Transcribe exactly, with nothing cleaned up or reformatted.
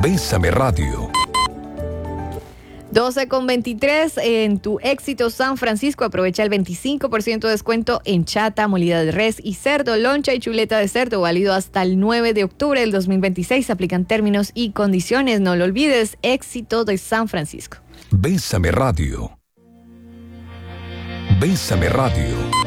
Bésame Radio. doce con veintitrés, en tu Éxito San Francisco aprovecha el veinticinco por ciento de descuento en chata, molida de res y cerdo, loncha y chuleta de cerdo, válido hasta el nueve de octubre del dos mil veintiséis. Aplican términos y condiciones. No lo olvides, Éxito de San Francisco. Bésame Radio. Bésame Radio.